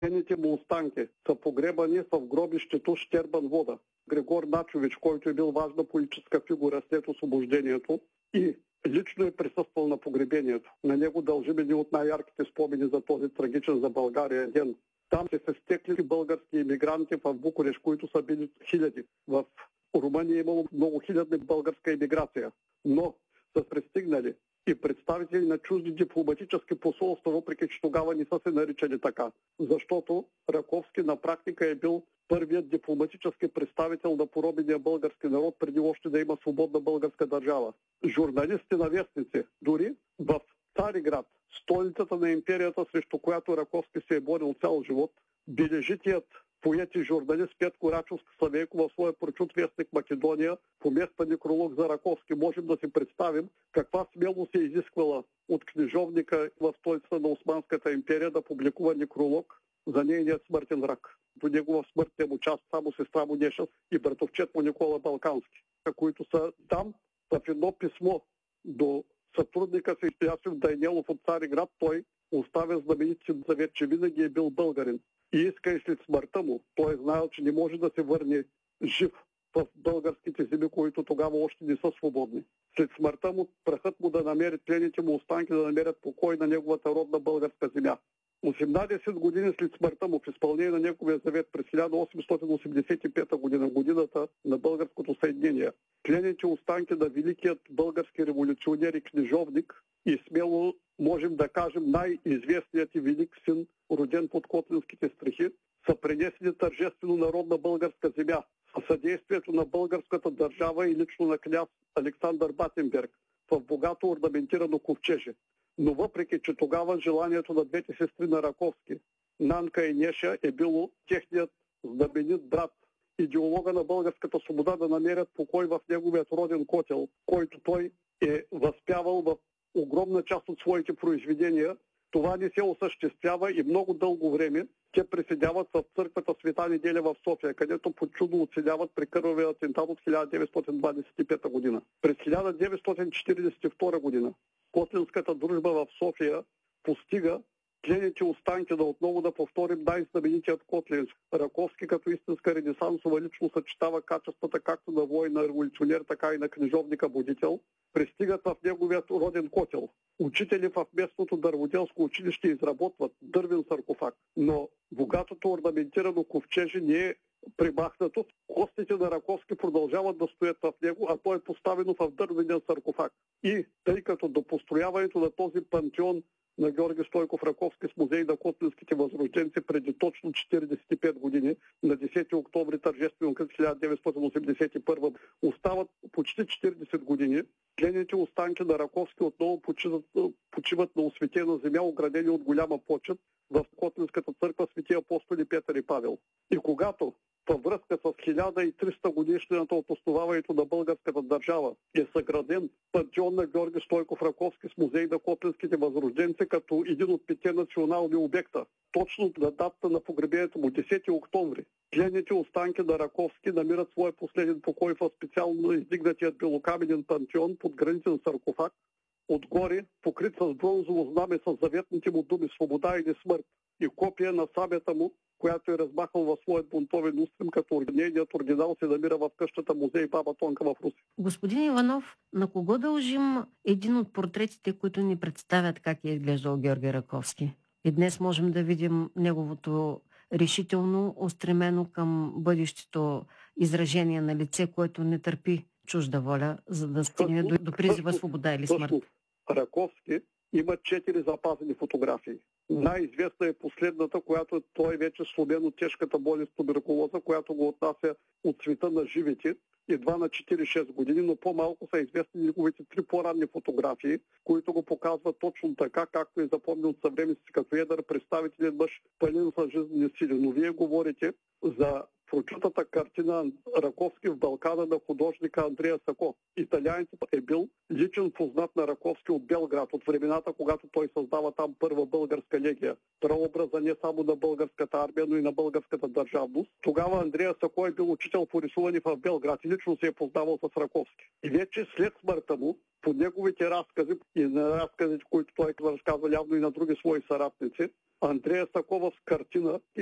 Нейните му останки са погребани в гробището Щербан вода. Григор Начович, който е бил важна политическа фигура след освобождението и лично е присъствал на погребението. На него дължим един от най-ярките спомени за този трагичен за България ден. Там се стекли български имигранти в Букурещ, които са били хиляди. В Румъния е имало много хилядна българска имиграция, но са пристигнали и представители на чужди дипломатически посолства, въпреки че тогава не са се наричали така. Защото Раковски на практика е бил първият дипломатически представител на поробения български народ, преди още да има свободна българска държава. Журналисти на вестници, дори в Цариград, столицата на империята, срещу която Раковски се е борил цял живот, бележитият поет и журналист Петко Рачовски-Славейко в своя прочут вестник Македония помества некролог за Раковски. Можем да си представим каква смелост е изисквала от книжовника в столицата на Османската империя да публикува некролог за нейният смъртен рак. До негова смърт му част само сестра му Неша и братовчет му Никола Балкански, които са там в едно писмо до сътрудника си Ясиф Дайнелов от Цариград. Той оставя знаменития завет, че винаги е бил българин и иска и след смъртта му. Той е знаел, че не може да се върне жив в българските земи, които тогава още не са свободни. След смъртта му, прахът му да намери, тлените му останки да намерят покой на неговата родна българска земя. 18 години след смъртта му, в изпълнение на неговия завет през 1885 година, годината на българското съединение, тлените останки на великият български революционер и книжовник и смело можем да кажем най-известният и велик син, роден под котлинските стрехи, са пренесени тържествено народна българска земя със съдействието на българската държава и лично на княз Александър Батенберг в богато орнаментирано ковчеже. Но въпреки, че тогава желанието на двете сестри на Раковски, Нанка и Неша, е било техният знаменит брат, идеолога на българската свобода, да намерят покой в неговият роден котел, който той е възпявал в огромна част от своите произведения, това не се осъществява и много дълго време те преседяват в църквата Света Неделя в София, където по чудо оцеляват при кървавия атентат от 1925 година. През 1942 година Котлинската дружба в София постига тлените останки, да отново да повторим най-знаменитият Котлинск. Раковски като истинска ренесансова личност съчетава качествата както на воин, на революционер, така и на книжовника-будител. Пристигат в неговият роден котел. Учители в местното дърводелско училище изработват дървен саркофаг, но богатото орнаментирано ковчеже не е примахнато. Костите на Раковски продължават да стоят в него, а то е поставено в дървения саркофаг. И тъй като до построяването на този пантеон на Георги Стойков Раковски с музей на котлинските възрожденци преди точно 45 години, на 10 октомври тържествено къс 1981, остават почти 40 години, тлените останки на Раковски отново почиват на осветена земя, оградени от голяма почет в Котлинската църква Свети апостоли Петър и Павел. И когато във връзка с 1300 годишнината от основаването на българската държава е съграден пантеон на Георги Стойков Раковски с музей на котлинските възрожденци като един от 5 национални обекта. Точно на датата на погребението му, 10 октомври, тлените останки на Раковски намират своя последен покой в специално издигнатият белокаменен пантеон под гранитен саркофаг, отгоре покрит с бронзово знаме с заветните му думи „Свобода или смърт“ и копия на сабята му, която е размахал във своят бунтовен устрем, като нейният оригинал се намира в къщата музей Баба Тонка в Руси. Господин Иванов, на кого дължим един от портретите, които ни представят как е изглеждал Георги Раковски? И днес можем да видим неговото решително устремено към бъдещето изражение на лице, което не търпи чужда воля, за да стигне до призива свобода или смърт. Раковски има 4 запазени фотографии. Най-известна е последната, която той вече сломен от тежката болест туберкулоза, която го отнася от света на живите, едва на 4-6 години, но по-малко са известни неговите 3 по-ранни фотографии, които го показват точно така, както е запомнил от съвременници като едър представителен мъж, пълен с жизнени сили. Но вие говорите за прочутата картина Раковски в Балкана на художника Андрея Сако. Италианецът е бил личен познат на Раковски от Белград, от времената, когато той създава там първа българска легия. Прообраза не само на българската армия, но и на българската държавност. Тогава Андрея Сако е бил учител по рисуване в Белград и лично се е познавал с Раковски. И вече след смъртта му, по неговите разкази и на разказите, които той разказва явно и на други свои съратници, Андрея Сакова с картина